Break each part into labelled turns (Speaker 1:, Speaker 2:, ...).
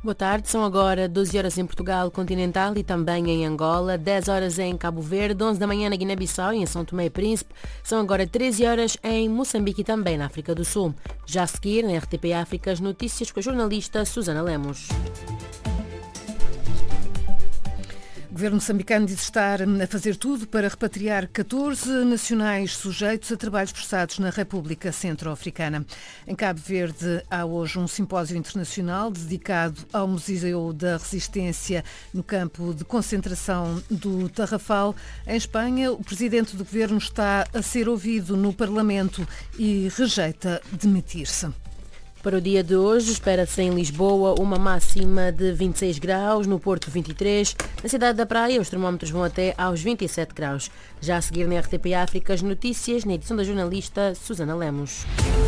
Speaker 1: Boa tarde, são agora 12 horas em Portugal continental e também em Angola, 10 horas em Cabo Verde, 11 da manhã na Guiné-Bissau e em São Tomé e Príncipe, são agora 13 horas em Moçambique e também na África do Sul. Já a seguir, na RTP África, as notícias com a jornalista Susana Lemos.
Speaker 2: O governo moçambicano diz estar a fazer tudo para repatriar 14 nacionais sujeitos a trabalhos forçados na República Centro-Africana. Em Cabo Verde há hoje um simpósio internacional dedicado ao Museu da Resistência no campo de concentração do Tarrafal. Em Espanha, o presidente do governo está a ser ouvido no Parlamento e rejeita demitir-se.
Speaker 1: Para o dia de hoje, espera-se em Lisboa uma máxima de 26 graus, no Porto 23, na cidade da Praia os termómetros vão até aos 27 graus. Já a seguir na RTP África, as notícias na edição da jornalista Susana Lemos.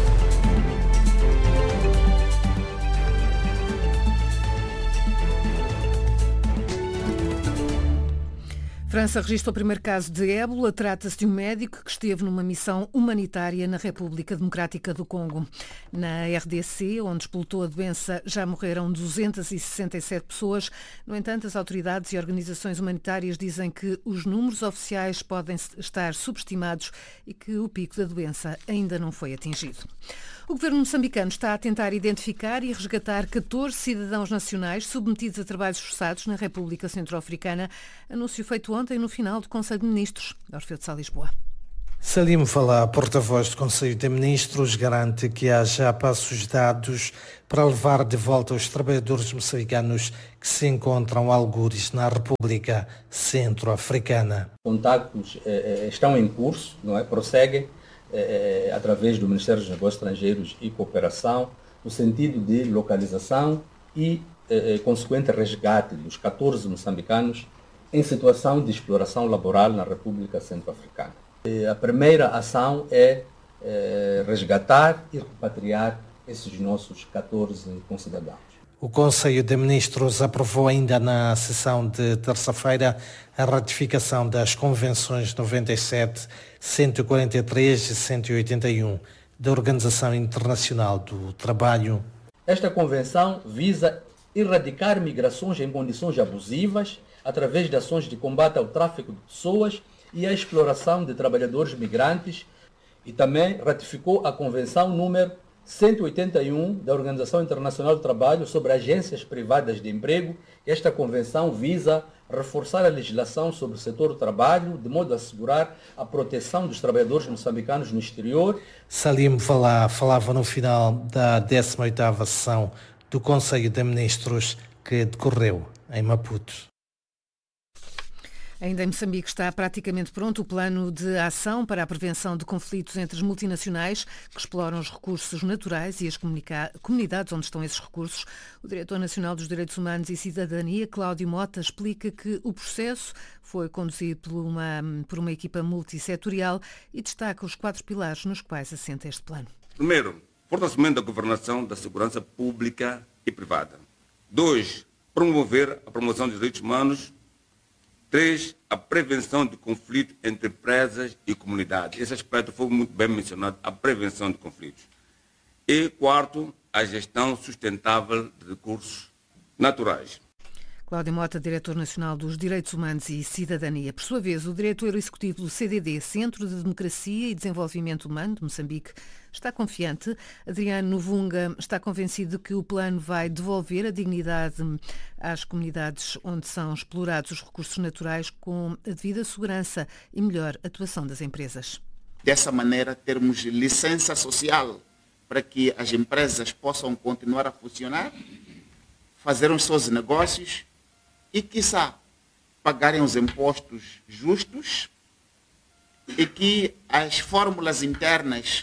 Speaker 2: França registra o primeiro caso de ébola. Trata-se de um médico que esteve numa missão humanitária na República Democrática do Congo. Na RDC, onde explotou a doença, já morreram 267 pessoas. No entanto, as autoridades e organizações humanitárias dizem que os números oficiais podem estar subestimados e que o pico da doença ainda não foi atingido. O governo moçambicano está a tentar identificar e resgatar 14 cidadãos nacionais submetidos a trabalhos forçados na República Centro-Africana. Anúncio feito ontem no final do Conselho de Ministros. Orfeu de Sá, Lisboa.
Speaker 3: Salim Falá, porta-voz do Conselho de Ministros, garante que há já passos dados para levar de volta os trabalhadores moçambicanos que se encontram algures na República Centro-Africana.
Speaker 4: Contactos estão em curso, não é? Prosseguem através do Ministério dos Negócios Estrangeiros e Cooperação, no sentido de localização e consequente resgate dos 14 moçambicanos em situação de exploração laboral na República Centro-Africana. A primeira ação é resgatar e repatriar esses nossos 14 concidadãos.
Speaker 3: O Conselho de Ministros aprovou ainda na sessão de terça-feira a ratificação das Convenções 97, 143 e 181 da Organização Internacional do Trabalho.
Speaker 4: Esta convenção visa erradicar migrações em condições abusivas através de ações de combate ao tráfico de pessoas e à exploração de trabalhadores migrantes e também ratificou a Convenção número 181 da Organização Internacional do Trabalho sobre agências privadas de emprego. Esta convenção visa reforçar a legislação sobre o setor do trabalho, de modo a assegurar a proteção dos trabalhadores moçambicanos no exterior.
Speaker 3: Salim Falá falava no final da 18ª sessão do Conselho de Ministros que decorreu em Maputo.
Speaker 2: Ainda em Moçambique está praticamente pronto o plano de ação para a prevenção de conflitos entre as multinacionais que exploram os recursos naturais e as comunidades onde estão esses recursos. O Diretor Nacional dos Direitos Humanos e Cidadania, Cláudio Mota, explica que o processo foi conduzido por uma equipa multissetorial e destaca os 4 pilares nos quais assenta este plano.
Speaker 5: Primeiro, fortalecimento da governação da segurança pública e privada. 2, promover a promoção dos direitos humanos. 3, a prevenção de conflitos entre empresas e comunidades. Esse aspecto foi muito bem mencionado, a prevenção de conflitos. E 4, a gestão sustentável de recursos naturais.
Speaker 2: Cláudio Mota, Diretor Nacional dos Direitos Humanos e Cidadania. Por sua vez, o Diretor Executivo do CDD, Centro de Democracia e Desenvolvimento Humano de Moçambique, está confiante. Adriano Novunga está convencido de que o plano vai devolver a dignidade às comunidades onde são explorados os recursos naturais com a devida segurança e melhor atuação das empresas.
Speaker 6: Dessa maneira, termos licença social para que as empresas possam continuar a funcionar, fazer os seus negócios e, quiçá, pagarem os impostos justos e que as fórmulas internas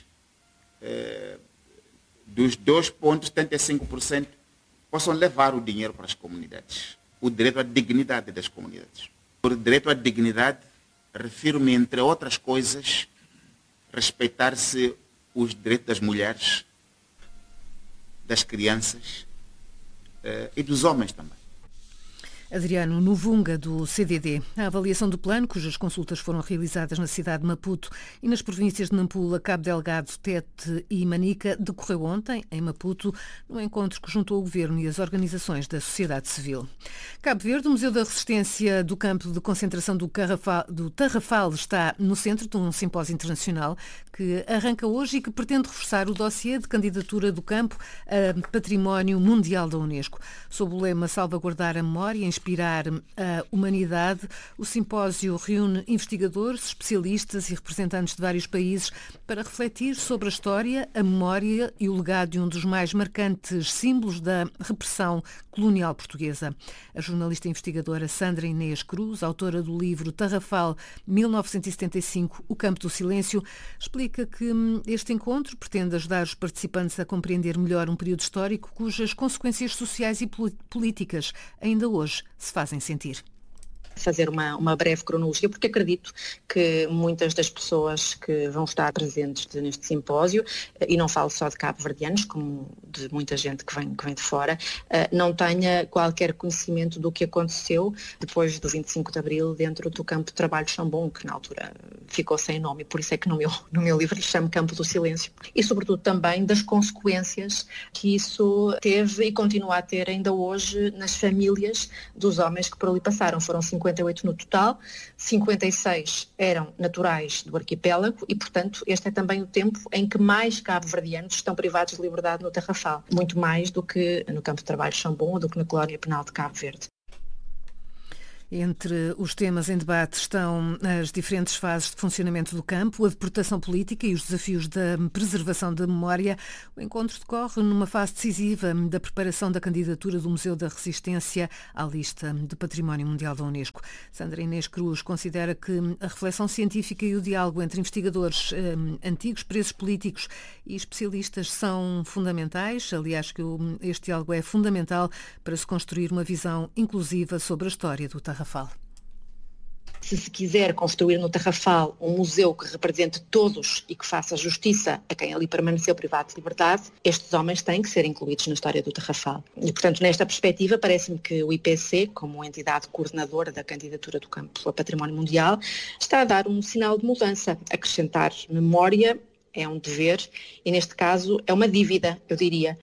Speaker 6: dos 2,75% possam levar o dinheiro para as comunidades. O direito à dignidade das comunidades. Por direito à dignidade, refiro-me, entre outras coisas, respeitar-se os direitos das mulheres, das crianças e dos homens também.
Speaker 2: Adriano Novunga, do CDD. A avaliação do plano, cujas consultas foram realizadas na cidade de Maputo e nas províncias de Nampula, Cabo Delgado, Tete e Manica, decorreu ontem, em Maputo, num encontro que juntou o Governo e as organizações da sociedade civil. Cabo Verde, o Museu da Resistência do Campo de Concentração do Tarrafal está no centro de um simpósio internacional que arranca hoje e que pretende reforçar o dossiê de candidatura do campo a Património Mundial da Unesco. Sob o lema Salvaguardar a Memória e Inspirar a Humanidade, o simpósio reúne investigadores, especialistas e representantes de vários países para refletir sobre a história, a memória e o legado de um dos mais marcantes símbolos da repressão colonial portuguesa. A jornalista investigadora Sandra Inês Cruz, autora do livro Tarrafal 1975, O Campo do Silêncio, explica que este encontro pretende ajudar os participantes a compreender melhor um período histórico cujas consequências sociais e políticas ainda hoje se fazem sentir.
Speaker 7: Fazer uma breve cronologia, porque acredito que muitas das pessoas que vão estar presentes neste simpósio, e não falo só de cabo-verdianos, como de muita gente que vem de fora, não tenha qualquer conhecimento do que aconteceu depois do 25 de Abril dentro do campo de trabalho de Chambon, que na altura ficou sem nome, e por isso é que no meu livro lhe chamo Campo do Silêncio. E sobretudo também das consequências que isso teve e continua a ter ainda hoje nas famílias dos homens que por ali passaram. Foram 58 no total, 56 eram naturais do arquipélago e, portanto, este é também o tempo em que mais cabo-verdianos estão privados de liberdade no Tarrafal, muito mais do que no campo de trabalho de Chambon ou do que na colónia penal de Cabo Verde.
Speaker 2: Entre os temas em debate estão as diferentes fases de funcionamento do campo, a deportação política e os desafios da preservação da memória. O encontro decorre numa fase decisiva da preparação da candidatura do Museu da Resistência à lista de Património Mundial da Unesco. Sandra Inês Cruz considera que a reflexão científica e o diálogo entre investigadores antigos, presos políticos e especialistas são fundamentais. Aliás, que este diálogo é fundamental para se construir uma visão inclusiva sobre a história do Tarrafal.
Speaker 7: Se quiser construir no Tarrafal um museu que represente todos e que faça justiça a quem ali permaneceu privado de liberdade, estes homens têm que ser incluídos na história do Tarrafal. E, portanto, nesta perspectiva, parece-me que o IPC, como entidade coordenadora da candidatura do campo a Património Mundial, está a dar um sinal de mudança. Acrescentar memória é um dever e, neste caso, é uma dívida, eu diria.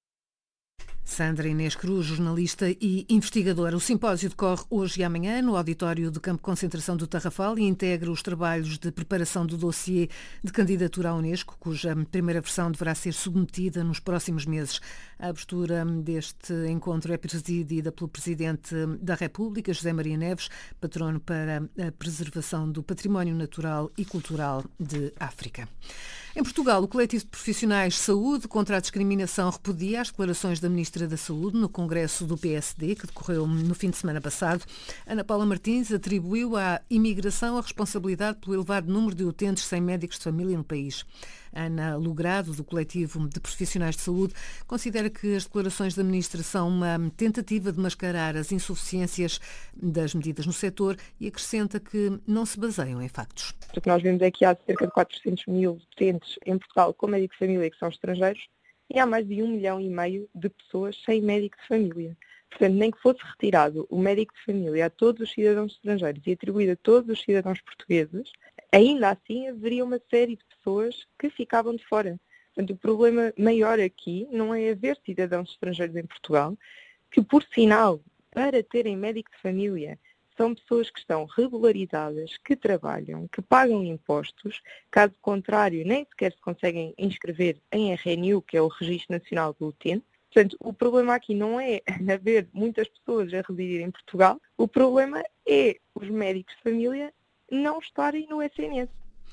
Speaker 2: Sandra Inês Cruz, jornalista e investigadora. O simpósio decorre hoje e amanhã no auditório do Campo de Concentração do Tarrafal e integra os trabalhos de preparação do dossiê de candidatura à Unesco, cuja primeira versão deverá ser submetida nos próximos meses. A abertura deste encontro é presidida pelo Presidente da República, José Maria Neves, patrono para a preservação do património natural e cultural de África. Em Portugal, o coletivo de profissionais de saúde contra a discriminação repudia as declarações da Ministra da Saúde no Congresso do PSD, que decorreu no fim de semana passado. Ana Paula Martins atribuiu à imigração a responsabilidade pelo elevado número de utentes sem médicos de família no país. Ana Logrado, do coletivo de profissionais de saúde, considera que as declarações da Ministra são uma tentativa de mascarar as insuficiências das medidas no setor e acrescenta que não se baseiam em factos.
Speaker 8: O que nós vemos é que há cerca de 400 mil utentes em Portugal com médico de família que são estrangeiros e há mais de 1,5 milhão de pessoas sem médico de família. Portanto, nem que fosse retirado o médico de família a todos os cidadãos estrangeiros e atribuído a todos os cidadãos portugueses, ainda assim haveria uma série de pessoas que ficavam de fora. Portanto, o problema maior aqui não é haver cidadãos estrangeiros em Portugal, que por sinal, para terem médico de família, são pessoas que estão regularizadas, que trabalham, que pagam impostos, caso contrário nem sequer se conseguem inscrever em RNU, que é o Registro Nacional do Utente. Portanto, o problema aqui não é haver muitas pessoas a residir em Portugal, o problema é os médicos de família não estarem no SNS.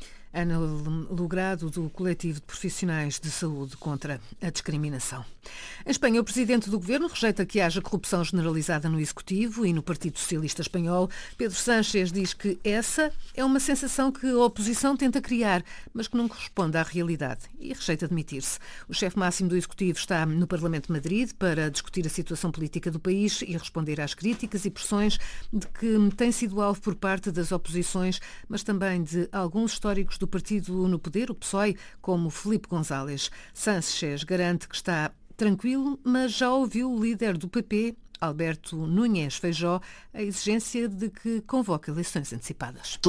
Speaker 2: Ana Logrado, do coletivo de profissionais de saúde contra a discriminação. Em Espanha, o presidente do governo rejeita que haja corrupção generalizada no Executivo e no Partido Socialista Espanhol. Pedro Sánchez diz que essa é uma sensação que a oposição tenta criar, mas que não corresponde à realidade e rejeita admitir-se. O chefe máximo do Executivo está no Parlamento de Madrid para discutir a situação política do país e responder às críticas e pressões de que tem sido alvo por parte das oposições, mas também de alguns históricos do partido no poder, o PSOE, como Filipe González. Sánchez garante que está tranquilo, mas já ouviu o líder do PP Alberto Núñez Feijóo a exigência de que convoque eleições antecipadas.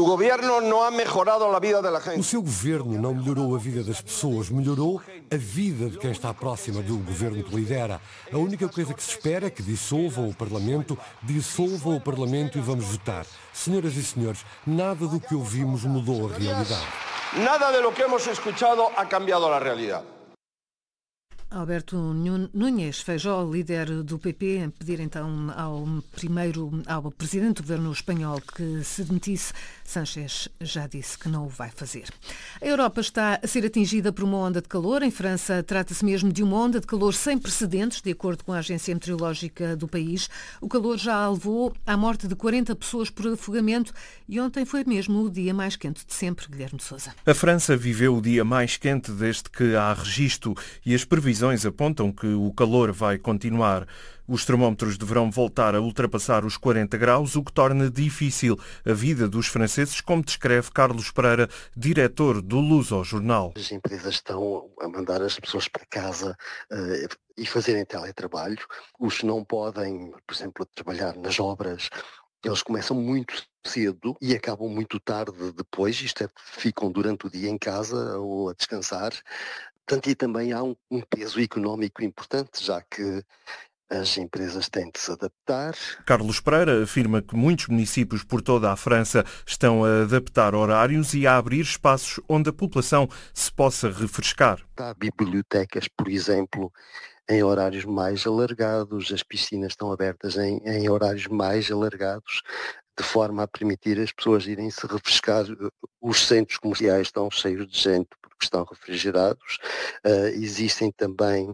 Speaker 9: O seu governo não melhorou a vida das pessoas, melhorou a vida de quem está próxima do governo que lidera. A única coisa que se espera é que dissolvam o Parlamento e vamos votar. Senhoras e senhores, nada do que ouvimos mudou a realidade.
Speaker 10: Nada de lo que hemos escuchado ha cambiado la realidad.
Speaker 2: Alberto Núñez Feijóo, líder do PP, a pedir então ao presidente do governo espanhol que se demitisse. Sánchez já disse que não o vai fazer. A Europa está a ser atingida por uma onda de calor. Em França, trata-se mesmo de uma onda de calor sem precedentes, de acordo com a agência meteorológica do país. O calor já levou à morte de 40 pessoas por afogamento e ontem foi mesmo o dia mais quente de sempre. Guilherme de Sousa.
Speaker 11: A França viveu o dia mais quente desde que há registro e as previsões apontam que o calor vai continuar. Os termómetros deverão voltar a ultrapassar os 40 graus, o que torna difícil a vida dos franceses, como descreve Carlos Pereira, diretor do Luso Jornal.
Speaker 12: As empresas estão a mandar as pessoas para casa e fazerem teletrabalho. Os que não podem, por exemplo, trabalhar nas obras, eles começam muito cedo e acabam muito tarde depois, ficam durante o dia em casa ou a descansar. Portanto, e também há um peso económico importante, já que as empresas têm de se adaptar.
Speaker 11: Carlos Pereira afirma que muitos municípios por toda a França estão a adaptar horários e a abrir espaços onde a população se possa refrescar.
Speaker 12: Há bibliotecas, por exemplo, em horários mais alargados, as piscinas estão abertas em horários mais alargados, de forma a permitir as pessoas irem se refrescar. Os centros comerciais estão cheios de gente porque estão refrigerados. Existem também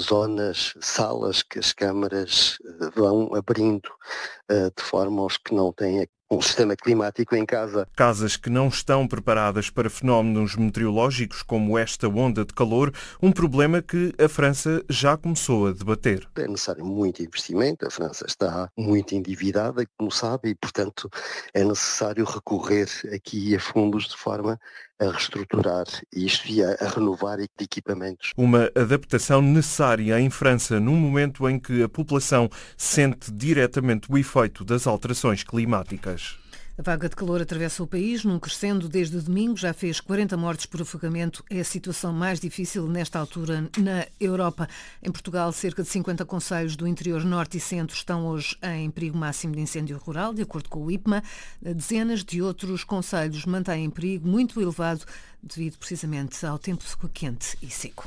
Speaker 12: salas que as câmaras vão abrindo de forma aos que não têm um sistema climático em casa.
Speaker 11: Casas que não estão preparadas para fenómenos meteorológicos como esta onda de calor, um problema que a França já começou a debater.
Speaker 12: É necessário muito investimento, a França está muito endividada, como sabe, e portanto é necessário recorrer aqui a fundos de forma a reestruturar isto e a renovar equipamentos.
Speaker 11: Uma adaptação necessária em França num momento em que a população sente diretamente o efeito das alterações climáticas.
Speaker 2: A vaga de calor atravessa o país, num crescendo desde domingo, já fez 40 mortes por afogamento. É a situação mais difícil nesta altura na Europa. Em Portugal, cerca de 50 concelhos do interior norte e centro estão hoje em perigo máximo de incêndio rural, de acordo com o IPMA. Dezenas de outros concelhos mantêm perigo muito elevado devido precisamente ao tempo quente e seco.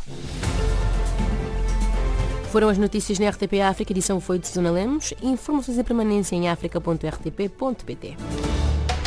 Speaker 1: Foram as notícias na RTP África, edição foi de Susana Lemos. Informações em permanência em africa.rtp.pt.